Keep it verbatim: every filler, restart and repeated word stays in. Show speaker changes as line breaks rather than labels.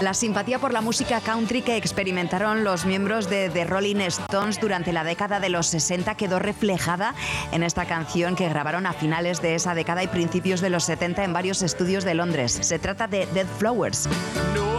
La simpatía por la música country que experimentaron los miembros de The Rolling Stones durante la década de los sesenta quedó reflejada en esta canción que grabaron a finales de esa década y principios de los setenta en varios estudios de Londres. Se trata de Dead Flowers.